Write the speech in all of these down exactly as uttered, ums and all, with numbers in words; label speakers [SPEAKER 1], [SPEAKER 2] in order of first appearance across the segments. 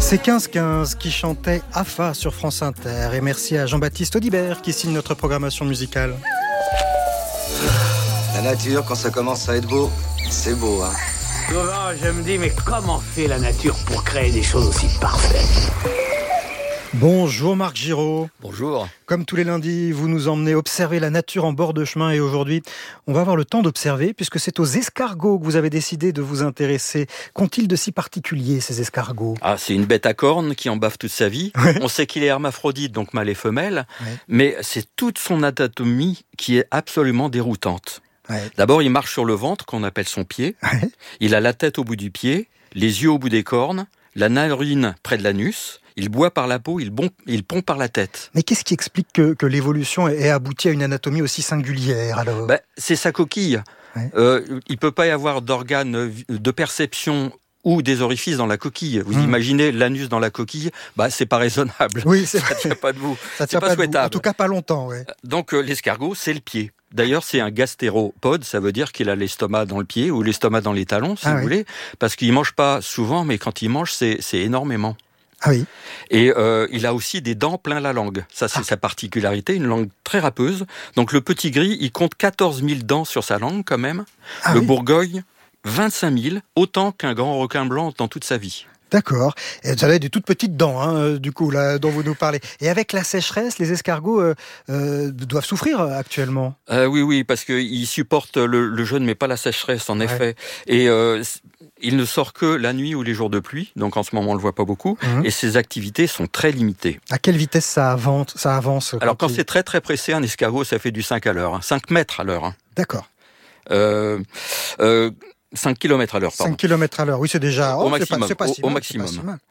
[SPEAKER 1] C'est quinze quinze qui chantait A F A sur France Inter. Et merci à Jean-Baptiste Audibert qui signe notre programmation musicale.
[SPEAKER 2] La nature, quand ça commence à être beau, c'est beau, hein.
[SPEAKER 3] Souvent, je me dis, mais comment fait la nature pour créer des choses aussi parfaites ?
[SPEAKER 1] Bonjour Marc Giraud.
[SPEAKER 4] Bonjour.
[SPEAKER 1] Comme tous les lundis, vous nous emmenez observer la nature en bord de chemin et aujourd'hui, on va avoir le temps d'observer puisque c'est aux escargots que vous avez décidé de vous intéresser. Qu'ont-ils de si particulier ces escargots ?
[SPEAKER 4] Ah, c'est une bête à cornes qui en bave toute sa vie. Ouais. On sait qu'il est hermaphrodite, donc mâle et femelle, ouais. Mais c'est toute son anatomie qui est absolument déroutante. Ouais. D'abord, il marche sur le ventre, qu'on appelle son pied. Ouais. Il a la tête au bout du pied, les yeux au bout des cornes, la narine près de l'anus. Il boit par la peau, il, bon, il pond par la tête.
[SPEAKER 1] Mais qu'est-ce qui explique que, que l'évolution ait abouti à une anatomie aussi singulière alors ?
[SPEAKER 4] Ben, c'est sa coquille. Ouais. Euh, il ne peut pas y avoir d'organes de perception ou des orifices dans la coquille. Vous mmh. imaginez l'anus dans la coquille, bah c'est pas raisonnable.
[SPEAKER 1] Oui, c'est...
[SPEAKER 4] ça ne tient pas debout.
[SPEAKER 1] Ça tient
[SPEAKER 4] c'est pas,
[SPEAKER 1] pas
[SPEAKER 4] souhaitable.
[SPEAKER 1] En tout cas, pas longtemps. Ouais.
[SPEAKER 4] Donc euh, l'escargot, c'est le pied. D'ailleurs, c'est un gastéropode, ça veut dire qu'il a l'estomac dans le pied ou l'estomac dans les talons, si ah, vous oui. voulez, parce qu'il mange pas souvent, mais quand il mange, c'est, c'est énormément.
[SPEAKER 1] Ah oui.
[SPEAKER 4] Et euh, il a aussi des dents plein la langue. Ça, c'est ah. sa particularité, une langue très râpeuse. Donc le petit gris, il compte quatorze mille dents sur sa langue quand même. Ah, le oui. bourgogne, vingt-cinq mille, autant qu'un grand requin blanc dans toute sa vie.
[SPEAKER 1] D'accord. Et ça a des toutes petites dents, hein, du coup, là, dont vous nous parlez. Et avec la sécheresse, les escargots euh, euh, doivent souffrir actuellement.
[SPEAKER 4] Euh, oui, oui, parce qu'ils supportent le, le jeûne, mais pas la sécheresse, en ouais. effet. Et euh, il ne sort que la nuit ou les jours de pluie, donc en ce moment, on le voit pas beaucoup. Mmh. Et ses activités sont très limitées.
[SPEAKER 1] À quelle vitesse ça avance, ça avance quand
[SPEAKER 4] Alors, quand
[SPEAKER 1] il...
[SPEAKER 4] c'est très, très pressé, un escargot, ça fait du cinq à l'heure, hein, cinq mètres à l'heure. Hein.
[SPEAKER 1] D'accord.
[SPEAKER 4] Euh... euh cinq kilomètres à l'heure, pardon.
[SPEAKER 1] cinq kilomètres à l'heure, oui, c'est déjà...
[SPEAKER 4] Au
[SPEAKER 1] oh,
[SPEAKER 4] maximum.
[SPEAKER 1] C'est pas, c'est pas si
[SPEAKER 4] au,
[SPEAKER 1] mal,
[SPEAKER 4] au maximum.
[SPEAKER 1] C'est pas si mal.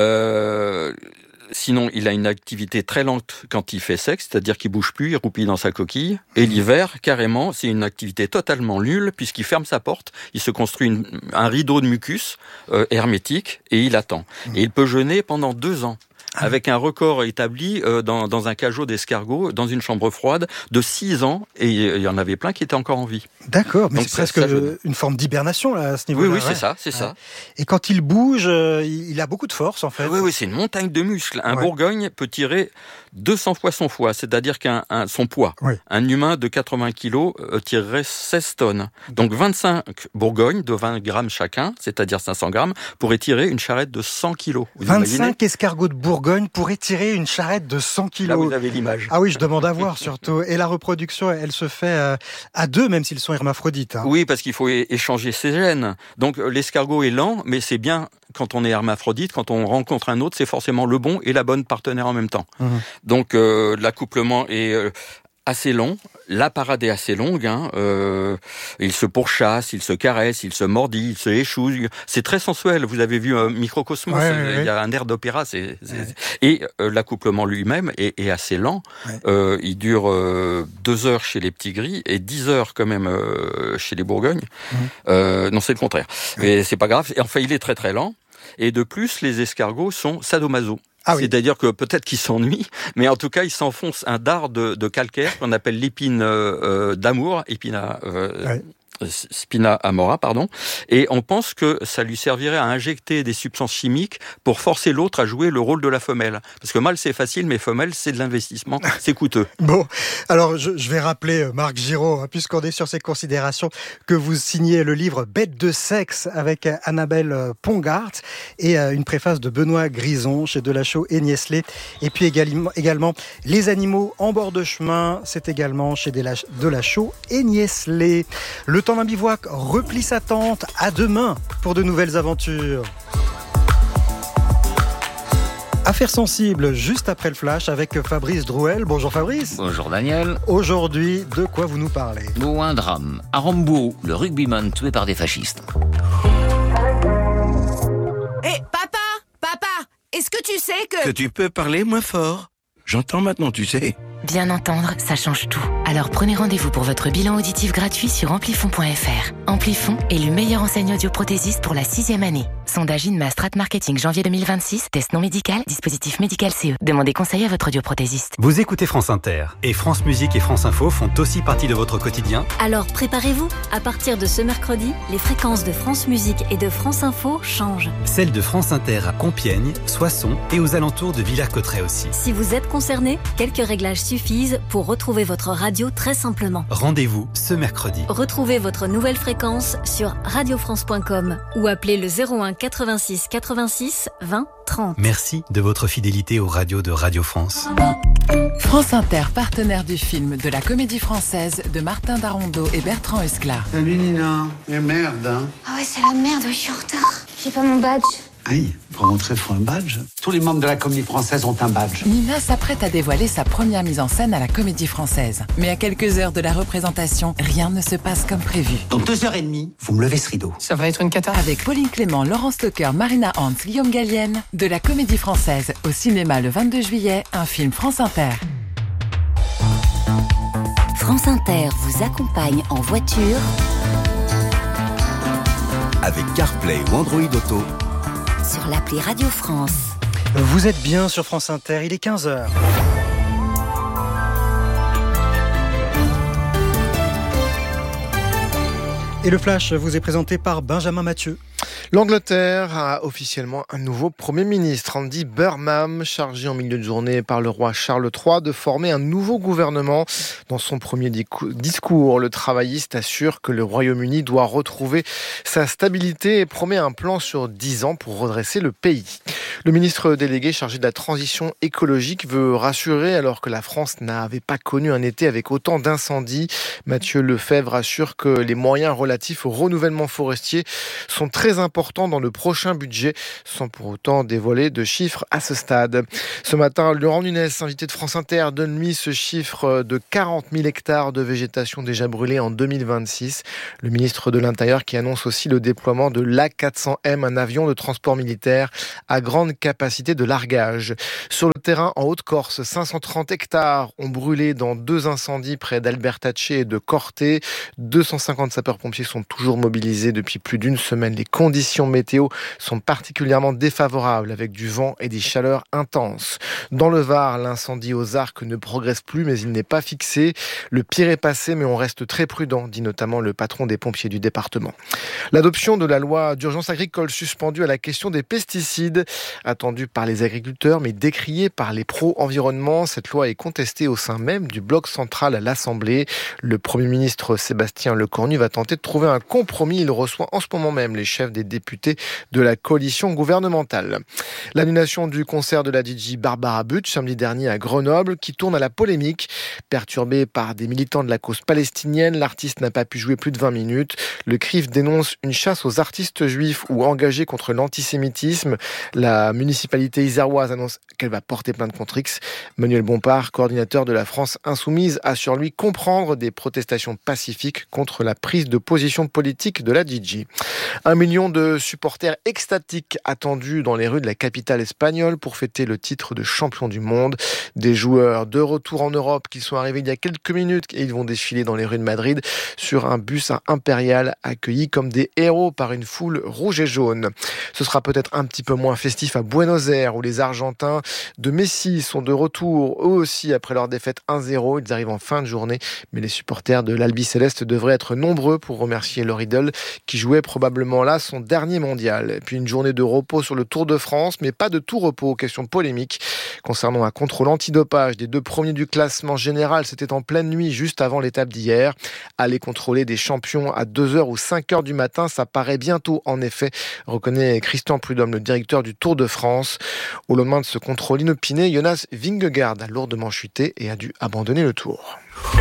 [SPEAKER 4] Euh, sinon, il a une activité très lente quand il fait sec, c'est-à-dire qu'il bouge plus, il roupille dans sa coquille. Et l'hiver, carrément, c'est une activité totalement nulle, puisqu'il ferme sa porte, il se construit une, un rideau de mucus euh, hermétique, et il attend. Mmh. Et il peut jeûner pendant deux ans. Avec un record établi euh, dans, dans un cajot d'escargots, dans une chambre froide, de six ans, et il y en avait plein qui étaient encore en vie.
[SPEAKER 1] D'accord, mais
[SPEAKER 4] donc
[SPEAKER 1] c'est presque ça, une forme d'hibernation là, à ce niveau-là.
[SPEAKER 4] Oui, oui,
[SPEAKER 1] ouais.
[SPEAKER 4] c'est ça, c'est ouais. ça.
[SPEAKER 1] Et quand il bouge, euh, il a beaucoup de force en fait.
[SPEAKER 4] Oui, oui, c'est une montagne de muscles. Un ouais. bourgogne peut tirer deux cents fois son poids, c'est-à-dire qu'un un, son poids. Oui. Un humain de quatre-vingts kilos euh, tirerait seize tonnes. Donc vingt-cinq bourgognes de vingt grammes chacun, c'est-à-dire cinq cents grammes, pourraient tirer une charrette de cent kilos. Vous
[SPEAKER 1] vingt-cinq
[SPEAKER 4] imaginez
[SPEAKER 1] escargots de Bourgogne pourraient tirer une charrette de cent kilos.
[SPEAKER 4] Là, vous avez l'image.
[SPEAKER 1] Ah oui, je demande à voir surtout. Et la reproduction, elle se fait euh, à deux, même s'ils sont hermaphrodites. Hein.
[SPEAKER 4] Oui, parce qu'il faut é- échanger ses gènes. Donc l'escargot est lent, mais c'est bien quand on est hermaphrodite, quand on rencontre un autre, c'est forcément le bon et la bonne partenaire en même temps. Mmh. Donc euh, l'accouplement est euh, assez long, la parade est assez longue, hein. euh, il se pourchasse, il se caresse, il se mordit, il se échouille, c'est très sensuel, vous avez vu euh, Microcosmos, ouais, ouais, il y a ouais. un air d'opéra, c'est, c'est... Ouais. et euh, l'accouplement lui-même est, est assez lent, ouais. euh, il dure euh, deux heures chez les petits gris et dix heures quand même euh, chez les bourgognes, mmh. euh, non c'est le contraire, ouais. mais c'est pas grave, et enfin il est très très lent, et de plus les escargots sont sadomaso. Ah oui. C'est-à-dire que peut-être qu'ils s'ennuient, mais en tout cas, ils s'enfoncent un dard de, de calcaire qu'on appelle l'épine euh, d'amour, épina, euh, ouais. Spina amora, pardon, et on pense que ça lui servirait à injecter des substances chimiques pour forcer l'autre à jouer le rôle de la femelle. Parce que mâle, c'est facile, mais femelle, c'est de l'investissement, c'est coûteux.
[SPEAKER 1] Bon, alors je, je vais rappeler, Marc Giraud, hein, puisqu'on est sur ces considérations, que vous signez le livre « Bête de sexe » avec Annabelle Pongart et euh, une préface de Benoît Grison chez Delachaux et Niestlé. Et puis également, également « Les animaux en bord de chemin », c'est également chez Delachaux et Niestlé. Le temps d'un bivouac replie sa tente. À demain pour de nouvelles aventures. Affaires sensibles, juste après le flash avec Fabrice Drouel. Bonjour Fabrice.
[SPEAKER 5] Bonjour Daniel.
[SPEAKER 1] Aujourd'hui, de quoi vous nous parlez ?
[SPEAKER 5] Bon, un drame. À Rambourg, le rugbyman tué par des fascistes.
[SPEAKER 6] Hé, hey, papa, papa, est-ce que tu sais que...
[SPEAKER 7] Que tu peux parler moins fort ? J'entends maintenant, tu sais.
[SPEAKER 8] Bien entendre, ça change tout.
[SPEAKER 7] Alors prenez rendez-vous pour votre bilan auditif gratuit sur amplifon point f r. Amplifon, élu meilleure enseigne audioprothésiste pour la sixième année. Sondage INMA Strat Marketing janvier deux mille vingt-six. Test non médical, dispositif médical C E. Demandez conseil à votre audioprothésiste.
[SPEAKER 8] Vous écoutez France Inter. Et France Musique et France Info font aussi partie de votre quotidien.
[SPEAKER 9] Alors préparez-vous. À partir de ce mercredi, les fréquences de France Musique et de France Info changent.
[SPEAKER 8] Celles de France Inter à Compiègne, Soissons et aux alentours de Villers-Cotterêts aussi.
[SPEAKER 9] Si vous êtes concerné, quelques réglages suffisent pour retrouver votre radio très simplement.
[SPEAKER 8] Rendez-vous ce mercredi.
[SPEAKER 9] Retrouvez votre nouvelle fréquence sur radio france point com ou appelez le zéro un quatre-vingt-six quatre-vingt-six vingt trente.
[SPEAKER 8] Merci de votre fidélité aux radios de Radio France.
[SPEAKER 10] France Inter, partenaire du film de la Comédie Française de Martin Darondeau et Bertrand Huskla.
[SPEAKER 11] Salut Nina, mais merde hein.
[SPEAKER 12] Ah ouais, c'est la merde, je suis en retard. J'ai pas mon badge.
[SPEAKER 11] Aïe, pour rentrer, faut un badge. Tous les membres de la Comédie Française ont un badge.
[SPEAKER 10] Nina s'apprête à dévoiler sa première mise en scène à la Comédie Française. Mais à quelques heures de la représentation, rien ne se passe comme prévu.
[SPEAKER 11] Dans deux heures et demie, vous me levez ce rideau.
[SPEAKER 10] Ça va être une cata. Avec Pauline Clément, Laurence Stocker, Marina Hans, Guillaume Gallienne, de la Comédie Française au cinéma le vingt-deux juillet, un film France Inter.
[SPEAKER 9] France Inter vous accompagne en voiture
[SPEAKER 13] avec CarPlay ou Android Auto
[SPEAKER 9] sur l'appli Radio France.
[SPEAKER 1] Vous êtes bien sur France Inter, il est quinze heures. Et le Flash vous est présenté par Benjamin Mathieu.
[SPEAKER 14] L'Angleterre a officiellement un nouveau Premier ministre, Andy Burnham, chargé en milieu de journée par le roi Charles trois de former un nouveau gouvernement. Dans son premier discours, le travailliste assure que le Royaume-Uni doit retrouver sa stabilité et promet un plan sur dix ans pour redresser le pays. Le ministre délégué chargé de la transition écologique veut rassurer alors que la France n'avait pas connu un été avec autant d'incendies. Mathieu Lefebvre assure que les moyens relatifs au renouvellement forestier sont très importants dans le prochain budget, sans pour autant dévoiler de chiffres à ce stade. Ce matin, Laurent Nunez, invité de France Inter, donne lui ce chiffre de quarante mille hectares de végétation déjà brûlés en deux mille vingt-six. Le ministre de l'Intérieur qui annonce aussi le déploiement de l'A quatre cents M, un avion de transport militaire à grande capacité de largage. Sur le terrain en Haute-Corse, cinq cent trente hectares ont brûlé dans deux incendies près d'Albertacce et de Corté. deux cent cinquante sapeurs-pompiers sont toujours mobilisés depuis plus d'une semaine. Les conditions météo sont particulièrement défavorables avec du vent et des chaleurs intenses. Dans le Var, l'incendie aux Arcs ne progresse plus mais il n'est pas fixé. Le pire est passé mais on reste très prudent, dit notamment le patron des pompiers du département. L'adoption de la loi d'urgence agricole suspendue à la question des pesticides, attendue par les agriculteurs mais décriée par les pro-environnement. Cette loi est contestée au sein même du bloc central à l'Assemblée. Le Premier ministre Sébastien Lecornu va tenter de trouver un compromis. Il reçoit en ce moment même les chefs des députés de la coalition gouvernementale. L'annulation du concert de la D J Barbara Butch samedi dernier à Grenoble qui tourne à la polémique. Perturbée par des militants de la cause palestinienne, l'artiste n'a pas pu jouer plus de vingt minutes. Le C R I F dénonce une chasse aux artistes juifs ou engagés contre l'antisémitisme. La municipalité iséroise annonce qu'elle va porter plainte contre X. Manuel Bompard, coordinateur de la France Insoumise, assure lui comprendre des protestations pacifiques contre la prise de position politique de la D J. Un million de supporters extatiques attendus dans les rues de la capitale espagnole pour fêter le titre de champion du monde. Des joueurs de retour en Europe qui sont arrivés il y a quelques minutes et ils vont défiler dans les rues de Madrid sur un bus impérial accueilli comme des héros par une foule rouge et jaune. Ce sera peut-être un petit peu moins festif à Buenos Aires où les Argentins de Messi sont de retour eux aussi après leur défaite un zéro. Ils arrivent en fin de journée mais les supporters de l'Albi Céleste devraient être nombreux pour remercier leur idole qui jouait probablement là son dernier mondial. Et puis une journée de repos sur le Tour de France mais pas de tout repos. Question polémique concernant un contrôle antidopage des deux premiers du classement général. C'était en pleine nuit juste avant l'étape d'hier. Aller contrôler des champions à deux heures ou cinq heures du matin, ça paraît bientôt en effet, reconnaît Christian Prudhomme, le directeur du Tour de France. Au lendemain de ce contrôle inopiné, Jonas Vingegaard a lourdement chuté et a dû abandonner le Tour.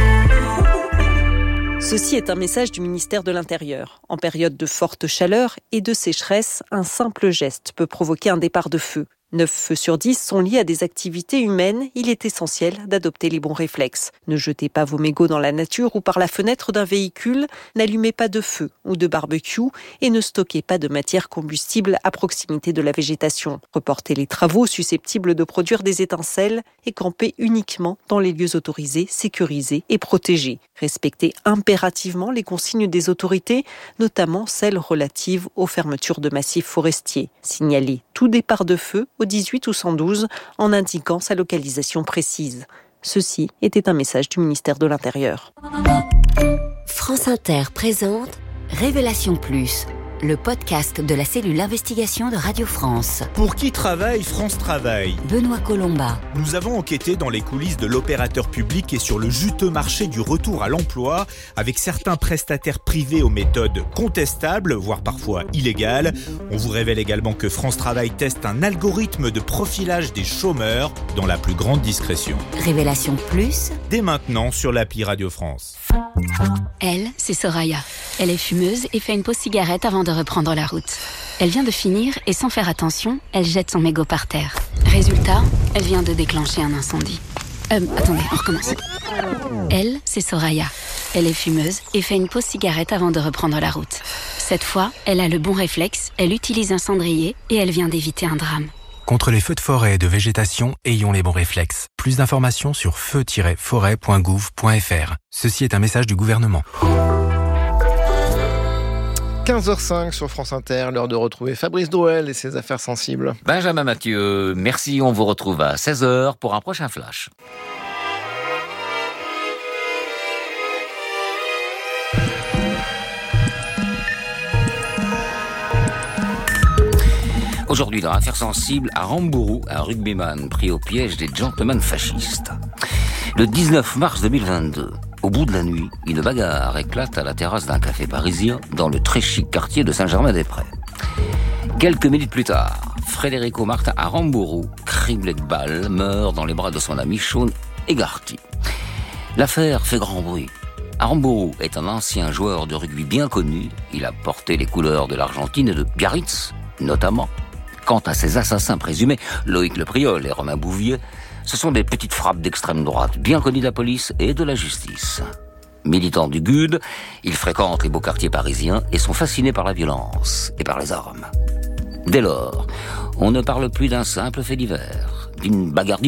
[SPEAKER 15] Ceci est un message du ministère de l'Intérieur. En période de forte chaleur et de sécheresse, un simple geste peut provoquer un départ de feu. neuf feux sur dix sont liés à des activités humaines. Il est essentiel d'adopter les bons réflexes. Ne jetez pas vos mégots dans la nature ou par la fenêtre d'un véhicule. N'allumez pas de feu ou de barbecue et ne stockez pas de matière combustible à proximité de la végétation. Reportez les travaux susceptibles de produire des étincelles et campez uniquement dans les lieux autorisés, sécurisés et protégés. Respectez impérativement les consignes des autorités, notamment celles relatives aux fermetures de massifs forestiers. Signalez tout départ de feu au dix-huit ou cent douze en indiquant sa localisation précise. Ceci était un message du ministère de l'Intérieur.
[SPEAKER 16] France Inter présente Révélation Plus, le podcast de la cellule investigation de Radio France.
[SPEAKER 17] Pour qui travaille France Travail ?
[SPEAKER 16] Benoît Colomba.
[SPEAKER 17] Nous avons enquêté dans les coulisses de l'opérateur public et sur le juteux marché du retour à l'emploi, avec certains prestataires privés aux méthodes contestables, voire parfois illégales. On vous révèle également que France Travail teste un algorithme de profilage des chômeurs dans la plus grande discrétion.
[SPEAKER 16] Révélation Plus,
[SPEAKER 17] dès maintenant sur l'appli Radio France.
[SPEAKER 18] Elle, c'est Soraya. Elle est fumeuse et fait une pause cigarette avant de reprendre la route. Elle vient de finir et sans faire attention, elle jette son mégot par terre. Résultat, elle vient de déclencher un incendie. Euh, attendez, on recommence. Elle, c'est Soraya. Elle est fumeuse et fait une pause cigarette avant de reprendre la route. Cette fois, elle a le bon réflexe, elle utilise un cendrier et elle vient d'éviter un drame.
[SPEAKER 19] Contre les feux de forêt et de végétation, ayons les bons réflexes. Plus d'informations sur feu tiret forêt point gouv point f r. Ceci est un message du gouvernement.
[SPEAKER 14] quinze heures cinq sur France Inter, l'heure de retrouver Fabrice Drouel et ses affaires sensibles.
[SPEAKER 5] Benjamin Mathieu, merci, on vous retrouve à seize heures pour un prochain flash. Aujourd'hui, dans Affaires sensibles, à Rambourou, un rugbyman pris au piège des gentlemen fascistes. Le dix-neuf mars deux mille vingt-deux, au bout de la nuit, une bagarre éclate à la terrasse d'un café parisien dans le très chic quartier de Saint-Germain-des-Prés. Quelques minutes plus tard, Frédérico Martin à Rambourou, criblé de balles, meurt dans les bras de son ami Sean Egarty. L'affaire fait grand bruit. Aramburu est un ancien joueur de rugby bien connu. Il a porté les couleurs de l'Argentine et de Biarritz, notamment. Quant à ses assassins présumés, Loïc Le Priol et Romain Bouvier, ce sont des petites frappes d'extrême droite, bien connues de la police et de la justice. Militants du G U D, ils fréquentent les beaux quartiers parisiens et sont fascinés par la violence et par les armes. Dès lors, on ne parle plus d'un simple fait divers, d'une bagarre